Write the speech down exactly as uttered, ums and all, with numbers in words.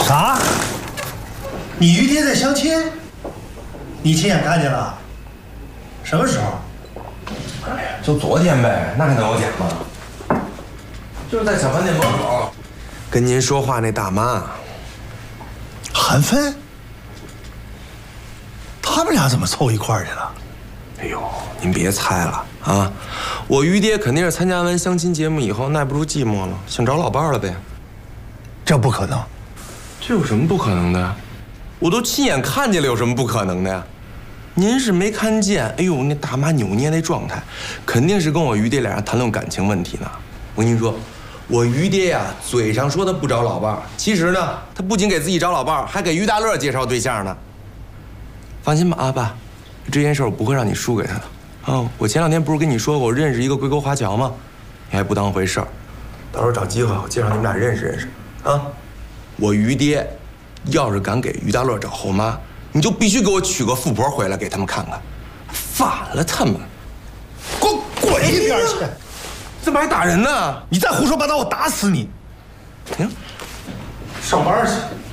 啥？你于爹在相亲？你亲眼看见了？什么时候？ 哎呀，就昨天呗，那还能有假吗？就是在小饭店门口，跟您说话那大妈。 韩芬？他们俩怎么凑一块儿去了？ 哎呦，您别猜了啊！我于爹肯定是参加完相亲节目以后耐不住寂寞了，想找老伴儿了呗。 这不可能。 这有什么不可能的？我都亲眼看见了，有什么不可能的呀？您是没看见？哎呦，那大妈扭捏那状态，肯定是跟我于爹俩人谈论感情问题呢。我跟您说，我于爹呀，嘴上说他不找老伴儿，其实呢，他不仅给自己找老伴儿，还给于大乐介绍对象呢。放心吧，啊爸，这件事我不会让你输给他的。哦，我前两天不是跟你说过我认识一个归沟华侨吗？你还不当回事儿。到时候找机会我介绍你们俩认识认识。啊，我于爹，要是敢给于大乐找后妈，你就必须给我娶个富婆回来给他们看看。反了他们， 给我滚一边去！ 怎么还打人呢？ 你再胡说八道，我打死你！ 行，上班去。